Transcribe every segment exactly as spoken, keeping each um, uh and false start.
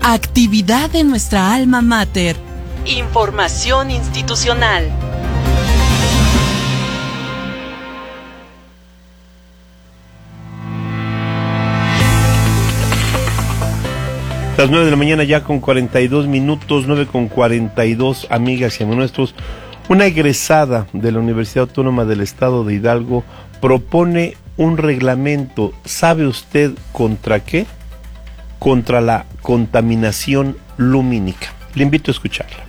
Actividad de nuestra alma mater. Información institucional. Las nueve de la mañana ya con cuarenta y dos minutos, nueve con cuarenta y dos, amigas y amigos nuestros. Una egresada de la Universidad Autónoma del Estado de Hidalgo propone un reglamento. ¿Sabe usted contra qué? Contra la contaminación lumínica. Le invito a escucharla.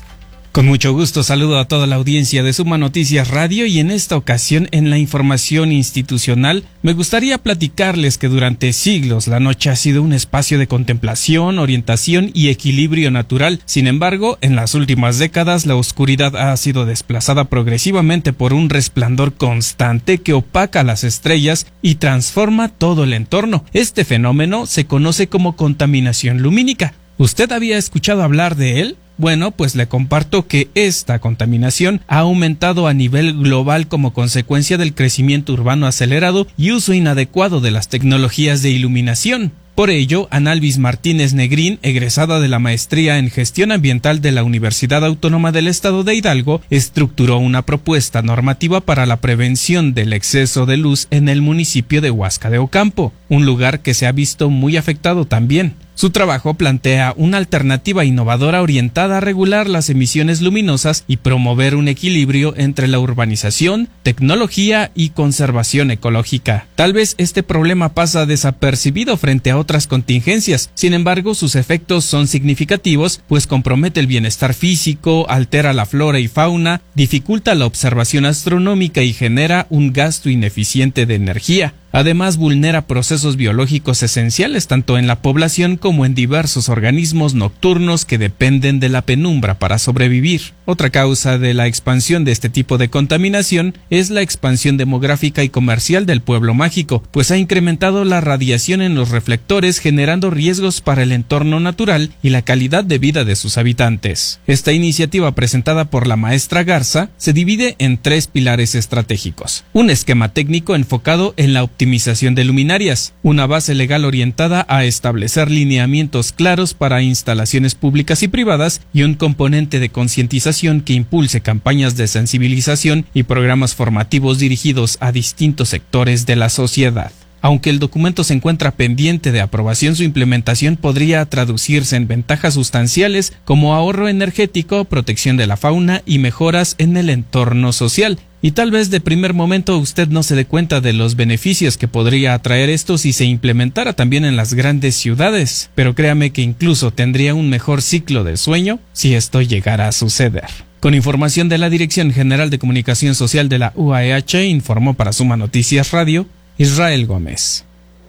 Con mucho gusto saludo a toda la audiencia de Suma Noticias Radio, y en esta ocasión en la información institucional me gustaría platicarles que durante siglos la noche ha sido un espacio de contemplación, orientación y equilibrio natural. Sin embargo, en las últimas décadas la oscuridad ha sido desplazada progresivamente por un resplandor constante que opaca las estrellas y transforma todo el entorno. Este fenómeno se conoce como contaminación lumínica. ¿Usted había escuchado hablar de él? Bueno, pues le comparto que esta contaminación ha aumentado a nivel global como consecuencia del crecimiento urbano acelerado y uso inadecuado de las tecnologías de iluminación. Por ello, Analvis Martínez Negrín, egresada de la maestría en Gestión Ambiental de la Universidad Autónoma del Estado de Hidalgo, estructuró una propuesta normativa para la prevención del exceso de luz en el municipio de Huasca de Ocampo, un lugar que se ha visto muy afectado también. Su trabajo plantea una alternativa innovadora orientada a regular las emisiones luminosas y promover un equilibrio entre la urbanización, tecnología y conservación ecológica. Tal vez este problema pasa desapercibido frente a otras contingencias, sin embargo sus efectos son significativos, pues compromete el bienestar físico, altera la flora y fauna, dificulta la observación astronómica y genera un gasto ineficiente de energía. Además, vulnera procesos biológicos esenciales tanto en la población como en diversos organismos nocturnos que dependen de la penumbra para sobrevivir. Otra causa de la expansión de este tipo de contaminación es la expansión demográfica y comercial del pueblo mágico, pues ha incrementado la radiación en los reflectores, generando riesgos para el entorno natural y la calidad de vida de sus habitantes. Esta iniciativa, presentada por la maestra Garza, se divide en tres pilares estratégicos: un esquema técnico enfocado en la optimización de luminarias, una base legal orientada a establecer lineamientos claros para instalaciones públicas y privadas, y un componente de concientización que impulse campañas de sensibilización y programas formativos dirigidos a distintos sectores de la sociedad. Aunque el documento se encuentra pendiente de aprobación, su implementación podría traducirse en ventajas sustanciales como ahorro energético, protección de la fauna y mejoras en el entorno social. Y tal vez de primer momento usted no se dé cuenta de los beneficios que podría atraer esto si se implementara también en las grandes ciudades, pero créame que incluso tendría un mejor ciclo de sueño si esto llegara a suceder. Con información de la Dirección General de Comunicación Social de la U A E H, informó para Suma Noticias Radio, Israel Gómez.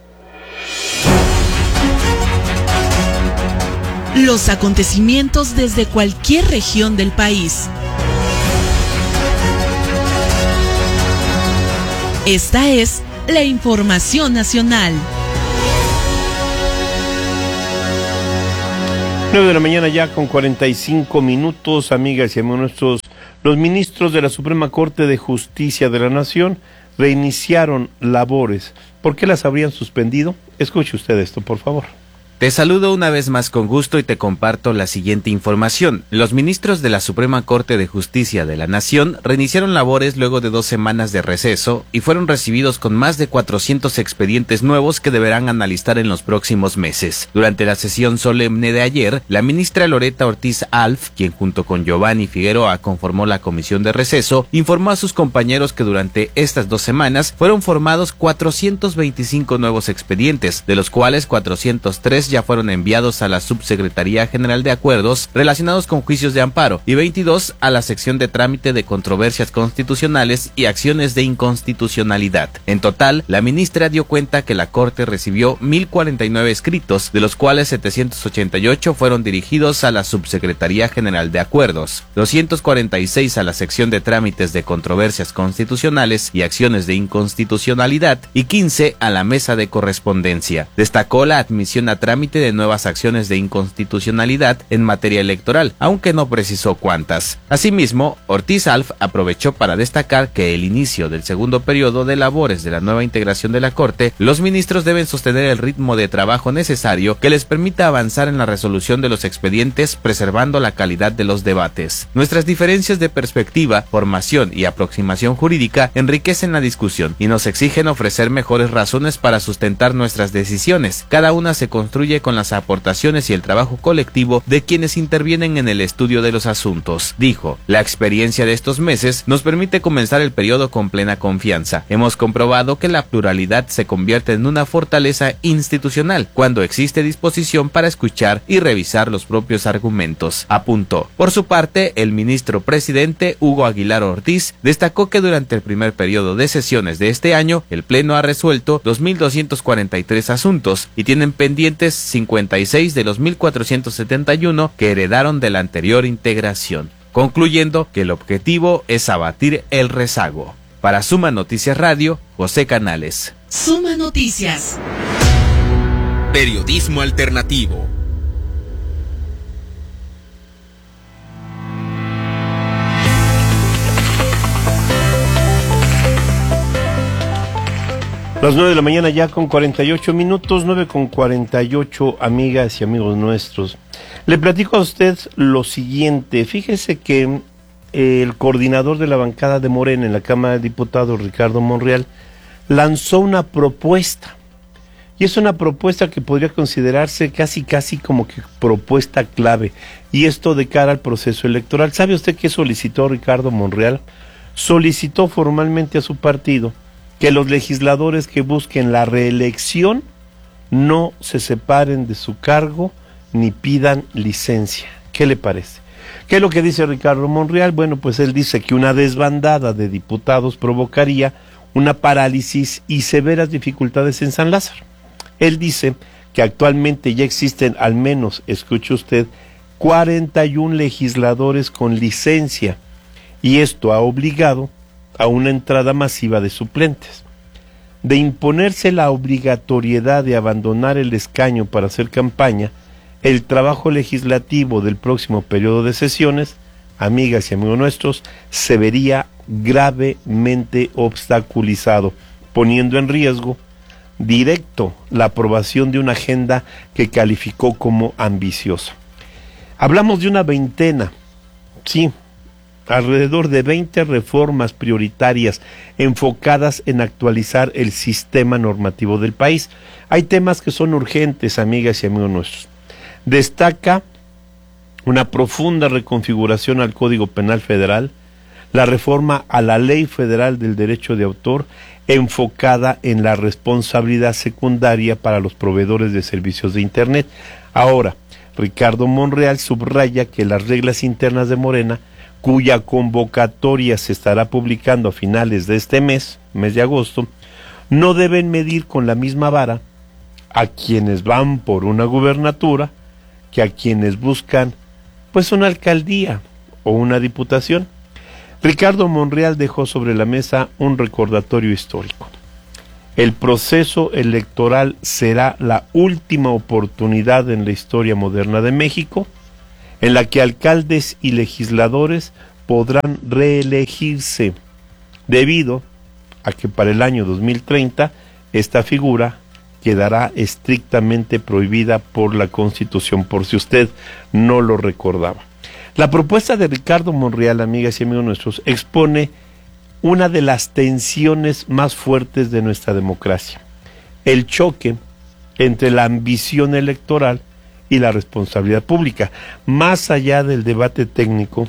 Los acontecimientos desde cualquier región del país. Esta es la información nacional. nueve de la mañana ya con cuarenta y cinco minutos, amigas y amigos nuestros. Los ministros de la Suprema Corte de Justicia de la Nación reiniciaron labores. ¿Por qué las habrían suspendido? Escuche usted esto, por favor. Te saludo una vez más con gusto y te comparto la siguiente información. Los ministros de la Suprema Corte de Justicia de la Nación reiniciaron labores luego de dos semanas de receso y fueron recibidos con más de cuatrocientos expedientes nuevos que deberán analizar en los próximos meses. Durante la sesión solemne de ayer, la ministra Loreta Ortiz Alf, quien junto con Giovanni Figueroa conformó la comisión de receso, informó a sus compañeros que durante estas dos semanas fueron formados cuatrocientos veinticinco nuevos expedientes, de los cuales cuatrocientos tres ya fueron enviados a la Subsecretaría General de Acuerdos relacionados con juicios de amparo y veintidós a la sección de trámite de controversias constitucionales y acciones de inconstitucionalidad. En total, la ministra dio cuenta que la Corte recibió mil cuarenta y nueve escritos, de los cuales setecientos ochenta y ocho fueron dirigidos a la Subsecretaría General de Acuerdos, doscientos cuarenta y seis a la sección de trámites de controversias constitucionales y acciones de inconstitucionalidad y quince a la mesa de correspondencia. Destacó la admisión a trámite trámite de nuevas acciones de inconstitucionalidad en materia electoral, aunque no precisó cuántas. Asimismo, Ortiz Alf aprovechó para destacar que el inicio del segundo periodo de labores de la nueva integración de la Corte, los ministros deben sostener el ritmo de trabajo necesario que les permita avanzar en la resolución de los expedientes, preservando la calidad de los debates. Nuestras diferencias de perspectiva, formación y aproximación jurídica enriquecen la discusión y nos exigen ofrecer mejores razones para sustentar nuestras decisiones. Cada una se construye con las aportaciones y el trabajo colectivo de quienes intervienen en el estudio de los asuntos, dijo. La experiencia de estos meses nos permite comenzar el periodo con plena confianza. Hemos comprobado que la pluralidad se convierte en una fortaleza institucional cuando existe disposición para escuchar y revisar los propios argumentos, apuntó. Por su parte, el ministro presidente Hugo Aguilar Ortiz destacó que durante el primer periodo de sesiones de este año, el Pleno ha resuelto dos mil doscientos cuarenta y tres asuntos y tienen pendientes cincuenta y seis de los mil cuatrocientos setenta y uno que heredaron de la anterior integración, concluyendo que el objetivo es abatir el rezago. Para Suma Noticias Radio, José Canales. Suma Noticias. Periodismo alternativo. Las nueve de la mañana ya con cuarenta y ocho minutos, nueve con cuarenta y ocho, amigas y amigos nuestros. Le platico a usted lo siguiente. Fíjese que el coordinador de la bancada de Morena en la Cámara de Diputados, Ricardo Monreal, lanzó una propuesta. Y es una propuesta que podría considerarse casi casi como que propuesta clave. Y esto de cara al proceso electoral. ¿Sabe usted qué solicitó Ricardo Monreal? Solicitó formalmente a su partido que los legisladores que busquen la reelección no se separen de su cargo ni pidan licencia. ¿Qué le parece? ¿Qué es lo que dice Ricardo Monreal? Bueno, pues él dice que una desbandada de diputados provocaría una parálisis y severas dificultades en San Lázaro. Él dice que actualmente ya existen al menos, escuche usted, cuarenta y un legisladores con licencia, y esto ha obligado a una entrada masiva de suplentes. De imponerse la obligatoriedad de abandonar el escaño para hacer campaña, el trabajo legislativo del próximo periodo de sesiones, amigas y amigos nuestros, se vería gravemente obstaculizado, poniendo en riesgo directo la aprobación de una agenda que calificó como ambiciosa. Hablamos de una veintena, sí, alrededor de veinte reformas prioritarias enfocadas en actualizar el sistema normativo del país. Hay temas que son urgentes, amigas y amigos nuestros. Destaca una profunda reconfiguración al Código Penal Federal, la reforma a la Ley Federal del Derecho de Autor, enfocada en la responsabilidad secundaria para los proveedores de servicios de Internet. Ahora, Ricardo Monreal subraya que las reglas internas de Morena, cuya convocatoria se estará publicando a finales de este mes, mes de agosto, no deben medir con la misma vara a quienes van por una gubernatura que a quienes buscan pues una alcaldía o una diputación. Ricardo Monreal dejó sobre la mesa un recordatorio histórico. El proceso electoral será la última oportunidad en la historia moderna de México en la que alcaldes y legisladores podrán reelegirse, debido a que para el año dos mil treinta esta figura quedará estrictamente prohibida por la Constitución, por si usted no lo recordaba. La propuesta de Ricardo Monreal, amigas y amigos nuestros, expone una de las tensiones más fuertes de nuestra democracia: el choque entre la ambición electoral y la responsabilidad pública. Más allá del debate técnico,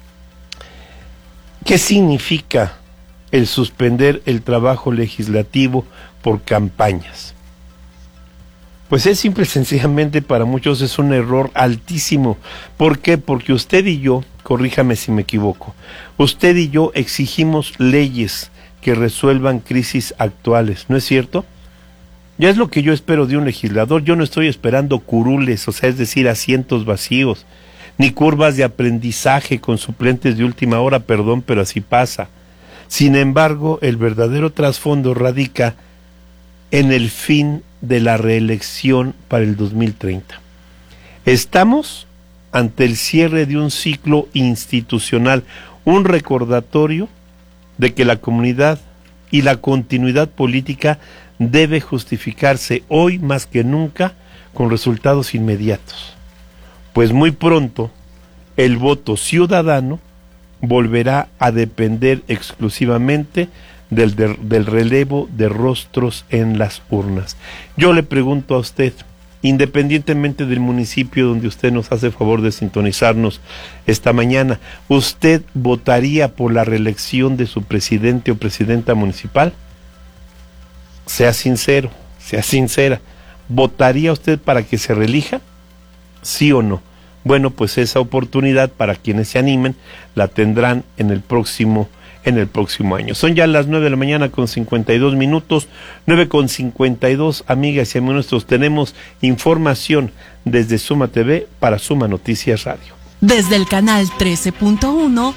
¿qué significa el suspender el trabajo legislativo por campañas? Pues es simple y sencillamente, para muchos es un error altísimo. ¿Por qué? Porque usted y yo, corríjame si me equivoco, usted y yo exigimos leyes que resuelvan crisis actuales, ¿no es cierto? Ya es lo que yo espero de un legislador. Yo no estoy esperando curules, o sea, es decir, asientos vacíos, ni curvas de aprendizaje con suplentes de última hora, perdón, pero así pasa. Sin embargo, el verdadero trasfondo radica en el fin de la reelección para el dos mil treinta. Estamos ante el cierre de un ciclo institucional, un recordatorio de que la comunidad y la continuidad política debe justificarse hoy más que nunca con resultados inmediatos, pues muy pronto el voto ciudadano volverá a depender exclusivamente del, de, del relevo de rostros en las urnas. Yo le pregunto a usted, independientemente del municipio donde usted nos hace favor de sintonizarnos esta mañana, ¿usted votaría por la reelección de su presidente o presidenta municipal? Sea sincero, sea sincera. ¿Votaría usted para que se reelija? ¿Sí o no? Bueno, pues esa oportunidad para quienes se animen la tendrán en el próximo en el próximo año. Son ya las nueve de la mañana con cincuenta y dos minutos, nueve con cincuenta y dos, amigas y amigos nuestros. Tenemos información desde Suma T V para Suma Noticias Radio. Desde el canal trece punto uno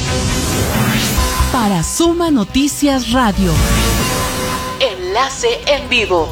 para Suma Noticias Radio. Enlace en vivo.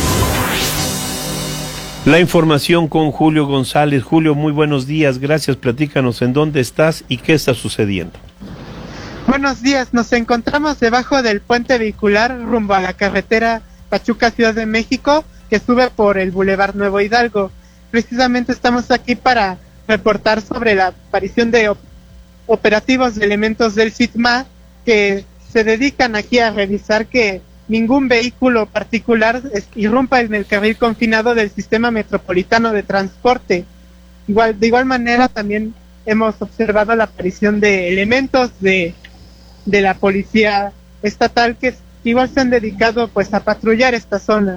La información con Julio González. Julio, muy buenos días, gracias, platícanos en dónde estás y qué está sucediendo. Buenos días, nos encontramos debajo del puente vehicular rumbo a la carretera Pachuca-Ciudad de México que sube por el Boulevard Nuevo Hidalgo. Precisamente estamos aquí para reportar sobre la aparición de op- operativos de elementos del SITMA que se dedican aquí a revisar que ningún vehículo particular es, irrumpa en el carril confinado del sistema metropolitano de transporte. Igual, de igual manera también hemos observado la aparición de elementos de, de la policía estatal que, que igual se han dedicado pues a patrullar esta zona.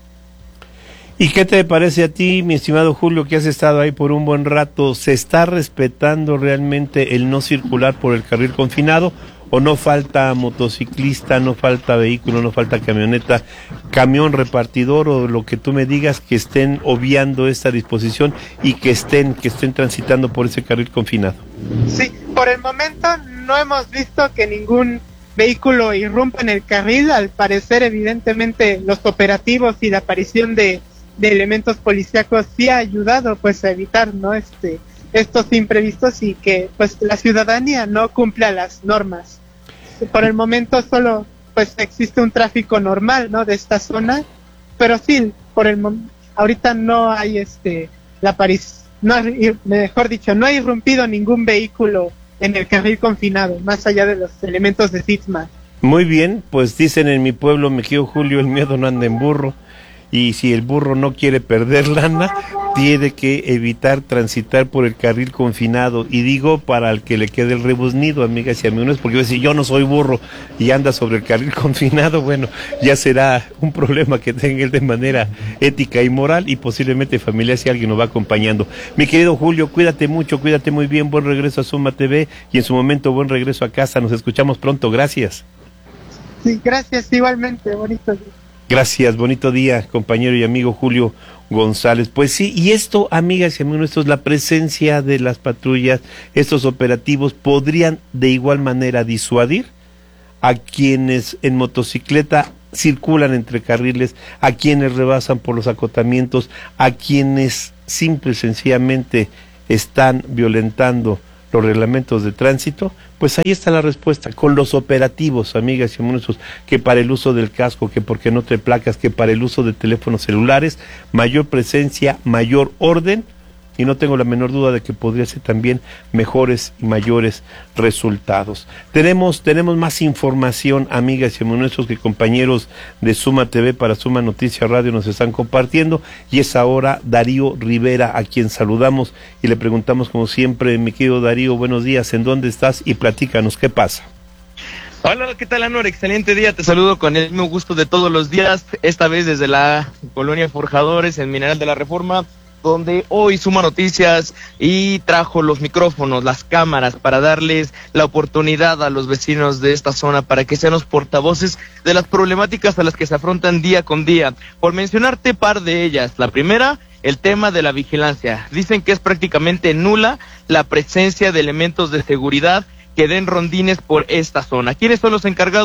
¿Y qué te parece a ti, mi estimado Julio, que has estado ahí por un buen rato? ¿Se está respetando realmente el no circular por el carril confinado? ¿O no falta motociclista, no falta vehículo, no falta camioneta, camión repartidor o lo que tú me digas que estén obviando esta disposición y que estén, que estén transitando por ese carril confinado? Sí, por el momento no hemos visto que ningún vehículo irrumpa en el carril. Al parecer, evidentemente, los operativos y la aparición de, de elementos policíacos sí ha ayudado pues a evitar, ¿no? Este, estos imprevistos y que pues la ciudadanía no cumpla las normas. Por el momento solo pues existe un tráfico normal, ¿no? De esta zona, pero sí, por el mom- ahorita no hay este la aparición, no ha, mejor dicho, no ha irrumpido ningún vehículo en el carril confinado, más allá de los elementos de SITMA. Muy bien, pues dicen en mi pueblo, me quedo Julio, el miedo no anda en burro. Y si el burro no quiere perder lana, tiene que evitar transitar por el carril confinado. Y digo para el que le quede el rebuznido, amigas y amigos, porque si yo no soy burro y anda sobre el carril confinado, bueno, ya será un problema que tenga él de manera ética y moral y posiblemente familiar si alguien nos va acompañando. Mi querido Julio, cuídate mucho, cuídate muy bien, buen regreso a Suma T V y en su momento buen regreso a casa. Nos escuchamos pronto, gracias. Sí, gracias, igualmente, bonito día. Gracias, bonito día, compañero y amigo Julio González. Pues sí, y esto, amigas y amigos nuestros, la presencia de las patrullas, estos operativos, podrían de igual manera disuadir a quienes en motocicleta circulan entre carriles, a quienes rebasan por los acotamientos, a quienes simple y sencillamente están violentando los reglamentos de tránsito. Pues ahí está la respuesta, con los operativos, amigas y amigos, que para el uso del casco, que porque no trae placas, que para el uso de teléfonos celulares, mayor presencia, mayor orden, y no tengo la menor duda de que podría ser también mejores y mayores resultados. Tenemos, tenemos más información, amigas y amigos nuestros, que compañeros de Suma T V para Suma Noticias Radio nos están compartiendo, y es ahora Darío Rivera, a quien saludamos y le preguntamos como siempre, mi querido Darío, buenos días, ¿en dónde estás? Y platícanos, ¿qué pasa? Hola, ¿qué tal, Anor? Excelente día, te saludo con el mismo gusto de todos los días, esta vez desde la Colonia Forjadores en Mineral de la Reforma, donde hoy Suma Noticias y trajo los micrófonos, las cámaras, para darles la oportunidad a los vecinos de esta zona para que sean los portavoces de las problemáticas a las que se afrontan día con día. Por mencionarte par de ellas, la primera, el tema de la vigilancia. Dicen que es prácticamente nula la presencia de elementos de seguridad que den rondines por esta zona. ¿Quiénes son los encargados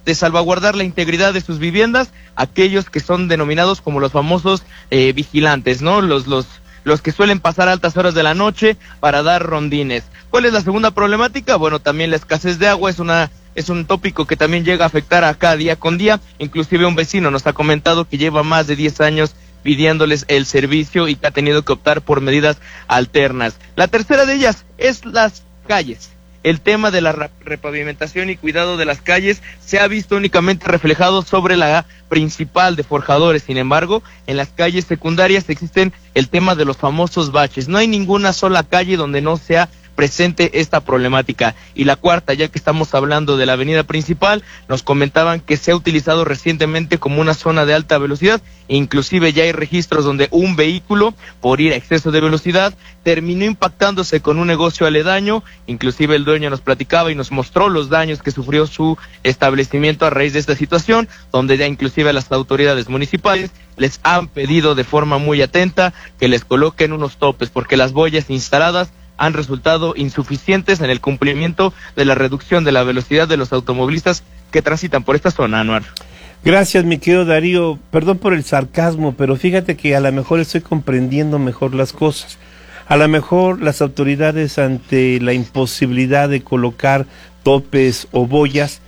de salvaguardar la integridad de sus viviendas, aquellos que son denominados como los famosos eh, vigilantes, ¿no? Los, los, los que suelen pasar altas horas de la noche para dar rondines. ¿Cuál es la segunda problemática? Bueno, también la escasez de agua es una es un tópico que también llega a afectar acá día con día. Inclusive un vecino nos ha comentado que lleva más de diez años pidiéndoles el servicio y que ha tenido que optar por medidas alternas. La tercera de ellas es las calles. El tema de la repavimentación y cuidado de las calles se ha visto únicamente reflejado sobre la principal de Forjadores. Sin embargo, en las calles secundarias existen el tema de los famosos baches. No hay ninguna sola calle donde no sea presente esta problemática. Y la cuarta, ya que estamos hablando de la avenida principal, nos comentaban que se ha utilizado recientemente como una zona de alta velocidad, e inclusive ya hay registros donde un vehículo, por ir a exceso de velocidad, terminó impactándose con un negocio aledaño. Inclusive el dueño nos platicaba y nos mostró los daños que sufrió su establecimiento a raíz de esta situación, donde ya inclusive las autoridades municipales les han pedido de forma muy atenta que les coloquen unos topes, porque las boyas instaladas han resultado insuficientes en el cumplimiento de la reducción de la velocidad de los automovilistas que transitan por esta zona, Anuar. Gracias, mi querido Darío. Perdón por el sarcasmo, pero fíjate que a lo mejor estoy comprendiendo mejor las cosas. A lo mejor las autoridades, ante la imposibilidad de colocar topes o boyas,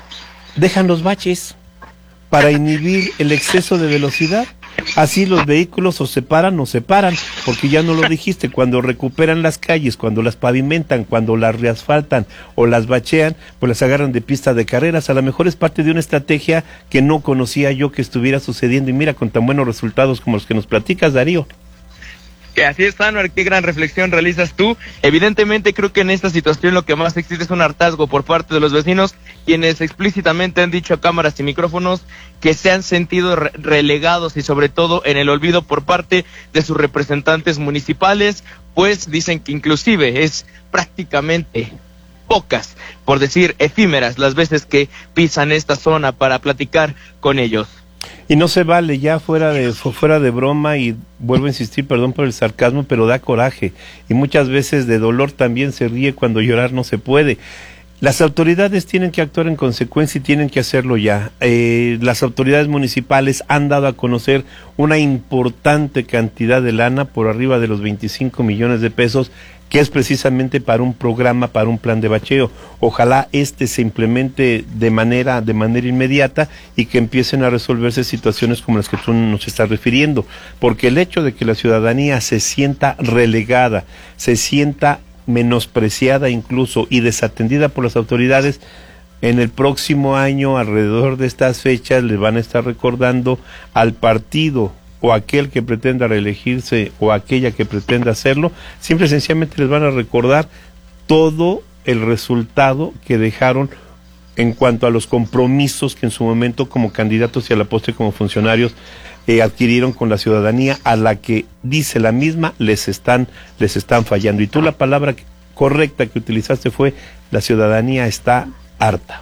dejan los baches para inhibir el exceso de velocidad. Así los vehículos o se paran o se paran, porque ya no lo dijiste, cuando recuperan las calles, cuando las pavimentan, cuando las reasfaltan o las bachean, pues las agarran de pista de carreras. A lo mejor es parte de una estrategia que no conocía yo que estuviera sucediendo, y mira, con tan buenos resultados como los que nos platicas, Darío. Que así es, Anuar, qué gran reflexión realizas tú. Evidentemente creo que en esta situación lo que más existe es un hartazgo por parte de los vecinos, quienes explícitamente han dicho a cámaras y micrófonos que se han sentido re relegados y sobre todo en el olvido por parte de sus representantes municipales, pues dicen que inclusive es prácticamente pocas, por decir efímeras, las veces que pisan esta zona para platicar con ellos. Y no se vale, ya fuera de fuera de broma, y vuelvo a insistir, perdón por el sarcasmo, pero da coraje, y muchas veces de dolor también se ríe cuando llorar no se puede. Las autoridades tienen que actuar en consecuencia y tienen que hacerlo ya. Eh, las autoridades municipales han dado a conocer una importante cantidad de lana, por arriba de los veinticinco millones de pesos, que es precisamente para un programa, para un plan de bacheo. Ojalá este se implemente de manera, de manera inmediata, y que empiecen a resolverse situaciones como las que tú nos estás refiriendo, porque el hecho de que la ciudadanía se sienta relegada, se sienta menospreciada incluso y desatendida por las autoridades, en el próximo año, alrededor de estas fechas, le van a estar recordando al partido o aquel que pretenda reelegirse o aquella que pretenda hacerlo, simple y sencillamente les van a recordar todo el resultado que dejaron en cuanto a los compromisos que en su momento como candidatos y a la postre como funcionarios eh, adquirieron con la ciudadanía, a la que, dice la misma, les están, les están fallando. Y tú, la palabra correcta que utilizaste fue: la ciudadanía está harta.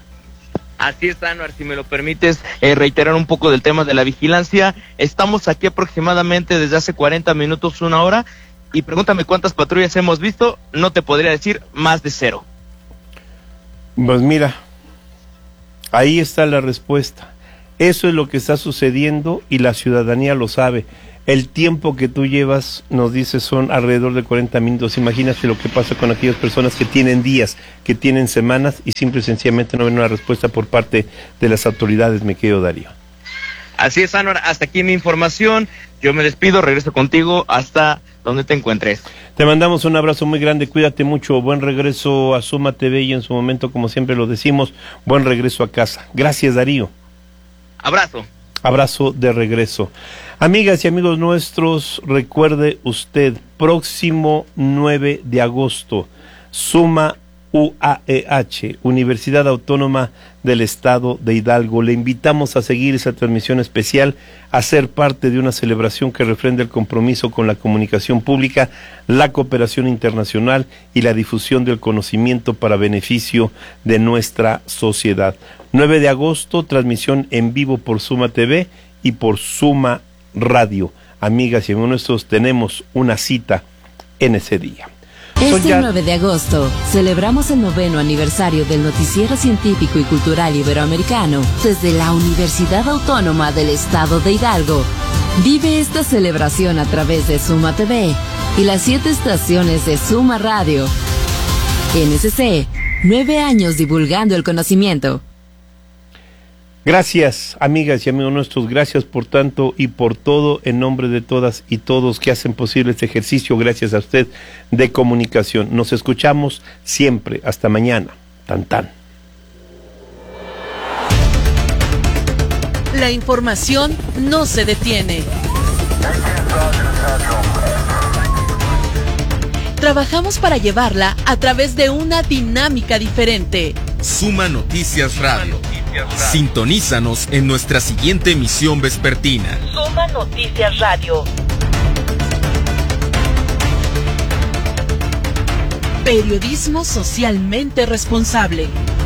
Así es, Anuar, si me lo permites eh, reiterar un poco del tema de la vigilancia. Estamos aquí aproximadamente desde hace cuarenta minutos, una hora, y pregúntame cuántas patrullas hemos visto, no te podría decir, más de cero. Pues mira, ahí está la respuesta. Eso es lo que está sucediendo y la ciudadanía lo sabe. El tiempo que tú llevas, nos dices, son alrededor de cuarenta minutos. Imagínate lo que pasa con aquellas personas que tienen días, que tienen semanas y simple y sencillamente no ven una respuesta por parte de las autoridades, me quedo, Darío. Así es, Anuar, hasta aquí mi información. Yo me despido, regreso contigo hasta donde te encuentres. Te mandamos un abrazo muy grande, cuídate mucho, buen regreso a Suma T V y en su momento, como siempre lo decimos, buen regreso a casa. Gracias, Darío. Abrazo. Abrazo de regreso. Amigas y amigos nuestros, recuerde usted, próximo nueve de agosto, Suma U A E H, Universidad Autónoma del Estado de Hidalgo. Le invitamos a seguir esa transmisión especial, a ser parte de una celebración que refrenda el compromiso con la comunicación pública, la cooperación internacional y la difusión del conocimiento para beneficio de nuestra sociedad. nueve de agosto, transmisión en vivo por Suma T V y por Suma Radio. Amigas y amigos nuestros, tenemos una cita en ese día. Este ya... nueve de agosto celebramos el noveno aniversario del Noticiero Científico y Cultural Iberoamericano desde la Universidad Autónoma del Estado de Hidalgo. Vive esta celebración a través de Suma T V y las siete estaciones de Suma Radio. N S C, nueve años divulgando el conocimiento. Gracias, amigas y amigos nuestros, gracias por tanto y por todo, en nombre de todas y todos que hacen posible este ejercicio, gracias a usted, de comunicación. Nos escuchamos siempre. Hasta mañana. Tan tan. La información no se detiene. Trabajamos para llevarla a través de una dinámica diferente. Suma Noticias Radio. Sintonízanos en nuestra siguiente emisión vespertina. Suma Noticias Radio. Periodismo socialmente responsable.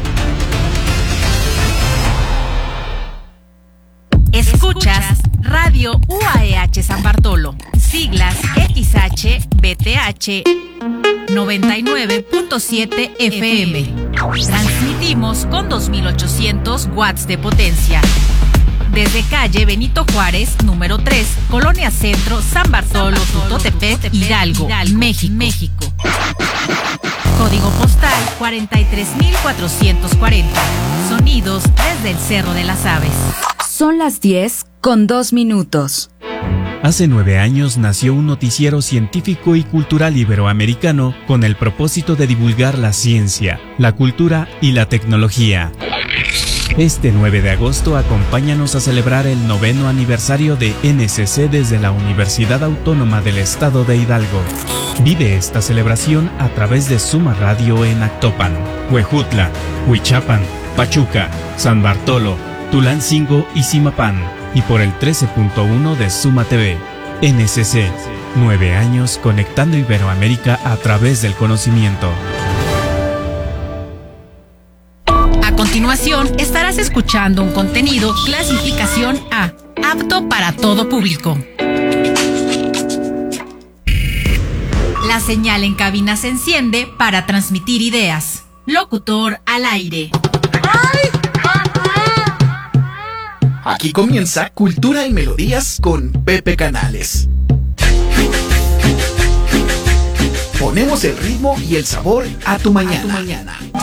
Escuchas Radio U A E H San Bartolo, siglas X H B T H noventa y nueve punto siete F M. Transmitimos con dos mil ochocientos watts de potencia. Desde calle Benito Juárez, número tres, Colonia Centro, San Bartolo, Tutotepec, Hidalgo, México. México. Código postal cuarenta y tres mil cuatrocientos cuarenta. Sonidos desde el Cerro de las Aves. Son las diez con dos minutos. Hace nueve años nació un noticiero científico y cultural iberoamericano con el propósito de divulgar la ciencia, la cultura y la tecnología. Este nueve de agosto acompáñanos a celebrar el noveno aniversario de N S C desde la Universidad Autónoma del Estado de Hidalgo. Vive esta celebración a través de Suma Radio en Actopan, Huejutla, Huichapan, Pachuca, San Bartolo, Tulancingo y Zimapán, y por el trece punto uno de Suma T V. N S C, nueve años conectando Iberoamérica a través del conocimiento. A continuación, estarás escuchando un contenido clasificación A, apto para todo público. La señal en cabina se enciende para transmitir ideas. Locutor al aire. Aquí comienza Cultura y Melodías con Pepe Canales. Ponemos el ritmo y el sabor a tu mañana. A tu mañana.